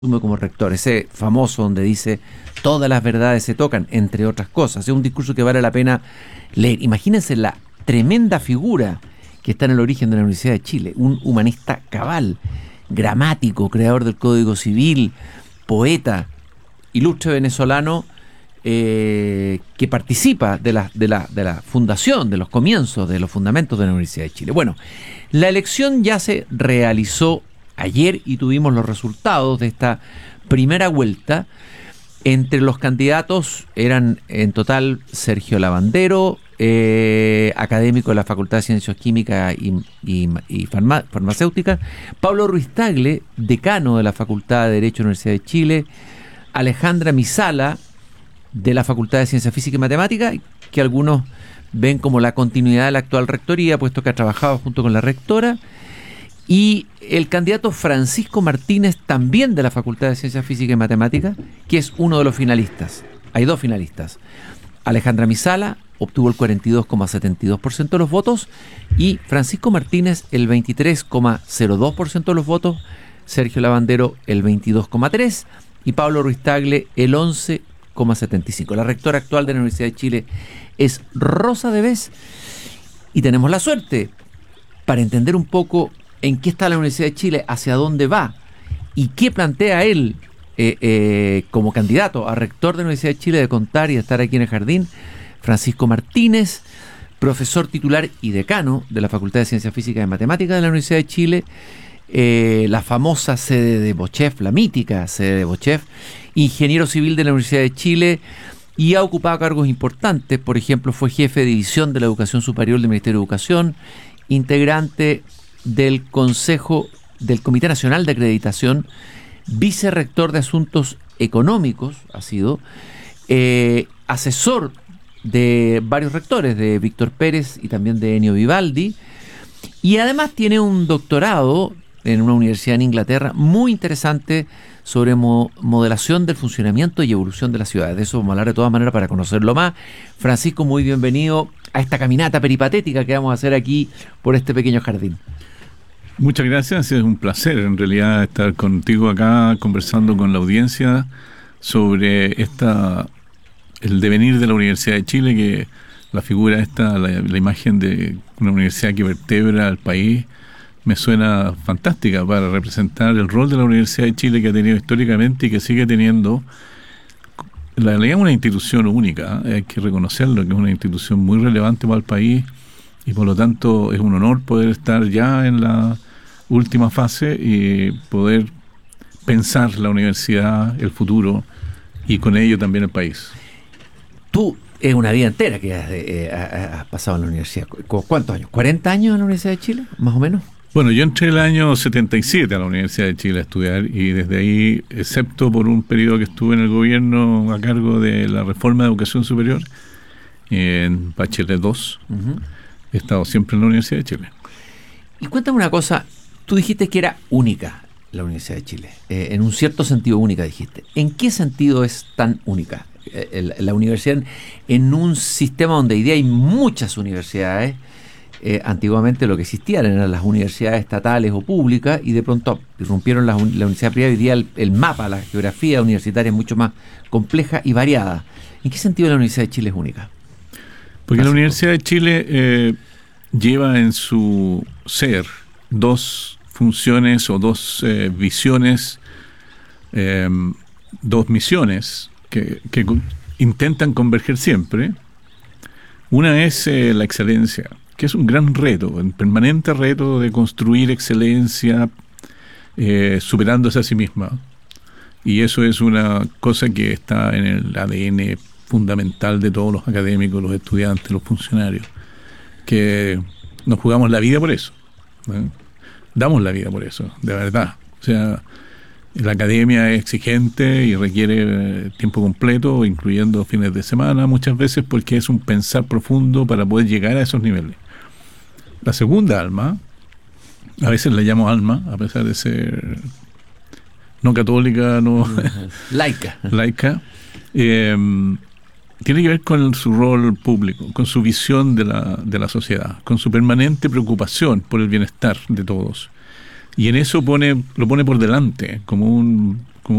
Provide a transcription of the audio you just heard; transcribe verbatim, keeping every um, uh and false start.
como rector, ese famoso donde dice todas las verdades se tocan, entre otras cosas. Es un discurso que vale la pena leer. Imagínense la tremenda figura que está en el origen de la Universidad de Chile, un humanista cabal, gramático, creador del Código Civil, poeta, ilustre venezolano, eh, que participa de la, de, la, de la fundación, de los comienzos, de los fundamentos de la Universidad de Chile. Bueno, la elección ya se realizó ayer y tuvimos los resultados de esta primera vuelta. Entre los candidatos eran en total Sergio Lavandero, eh, académico de la Facultad de Ciencias Químicas y, y, y farma, Farmacéuticas, Pablo Ruiz-Tagle, decano de la Facultad de Derecho de la Universidad de Chile, Alejandra Misala, de la Facultad de Ciencias Físicas y Matemáticas, que algunos ven como la continuidad de la actual rectoría, puesto que ha trabajado junto con la rectora, y el candidato Francisco Martínez, también de la Facultad de Ciencias Físicas y Matemáticas, que es uno de los finalistas. Hay dos finalistas. Alejandra Misala obtuvo el cuarenta y dos coma setenta y dos por ciento de los votos y Francisco Martínez el veintitrés coma cero dos por ciento de los votos, Sergio Lavandero el veintidós coma tres por ciento y Pablo Ruiz-Tagle el once coma setenta y cinco por ciento. La rectora actual de la Universidad de Chile es Rosa Devés y tenemos la suerte para entender un poco en qué está la Universidad de Chile, hacia dónde va y qué plantea él eh, eh, como candidato a rector de la Universidad de Chile de contar y de estar aquí en el jardín. Francisco Martínez, profesor titular y decano de la Facultad de Ciencias Físicas y Matemáticas de la Universidad de Chile, eh, la famosa sede de Bochef, la mítica sede de Bochef, ingeniero civil de la Universidad de Chile y ha ocupado cargos importantes. Por ejemplo, fue jefe de división de la Educación Superior del Ministerio de Educación, integrante del Consejo del Comité Nacional de Acreditación, vicerrector de Asuntos Económicos, ha sido eh, asesor de varios rectores, de Víctor Pérez y también de Ennio Vivaldi, y además tiene un doctorado en una universidad en Inglaterra muy interesante sobre mo- modelación del funcionamiento y evolución de las ciudades. De eso vamos a hablar de todas maneras para conocerlo más. Francisco, muy bienvenido a esta caminata peripatética que vamos a hacer aquí por este pequeño jardín. Muchas gracias, es un placer en realidad estar contigo acá conversando con la audiencia sobre esta el devenir de la Universidad de Chile, que la figura esta, la, la imagen de una universidad que vertebra al país, me suena fantástica para representar el rol de la Universidad de Chile que ha tenido históricamente y que sigue teniendo. La realidad es una institución única, ¿eh? Hay que reconocerlo, que es una institución muy relevante para el país y por lo tanto es un honor poder estar ya en la última fase y poder pensar la universidad, el futuro y con ello también el país. Tú, es una vida entera que has, eh, has pasado en la universidad. ¿Cuántos años? ¿cuarenta años en la Universidad de Chile, más o menos? Bueno, yo entré el año setenta y siete a la Universidad de Chile a estudiar y desde ahí, excepto por un periodo que estuve en el gobierno a cargo de la reforma de educación superior, en Bachelet dos, uh-huh. He estado siempre en la Universidad de Chile. Y cuéntame una cosa, tú dijiste que era única la Universidad de Chile, eh, en un cierto sentido única dijiste. ¿En qué sentido es tan única eh, la universidad en, en un sistema donde hoy día hay muchas universidades? Eh, antiguamente lo que existían eran las universidades estatales o públicas y de pronto irrumpieron las, la universidad privada. Hoy día el, el mapa, la geografía universitaria es mucho más compleja y variada. ¿En qué sentido la Universidad de Chile es única? Porque la Universidad de Chile eh, lleva en su ser dos funciones o dos eh, visiones, eh, dos misiones que, que intentan converger siempre. Una es eh, la excelencia, que es un gran reto, un permanente reto de construir excelencia eh, superándose a sí misma. Y eso es una cosa que está en el A D N fundamental de todos los académicos, los estudiantes, los funcionarios, que nos jugamos la vida por eso, ¿no? Damos la vida por eso, de verdad. O sea, la academia es exigente y requiere tiempo completo, incluyendo fines de semana muchas veces, porque es un pensar profundo para poder llegar a esos niveles. La segunda alma, a veces la llamo alma, a pesar de ser no católica, no laica, laica eh, tiene que ver con su rol público, con su visión de la, de la sociedad, con su permanente preocupación por el bienestar de todos. Y en eso pone lo pone por delante, como un